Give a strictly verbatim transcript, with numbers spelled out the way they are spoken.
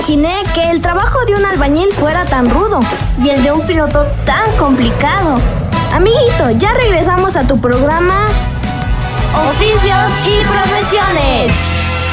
imaginé que el trabajo de un albañil fuera tan rudo y el de un piloto tan complicado. Amiguito, ya regresamos a tu programa Oficios y Profesiones.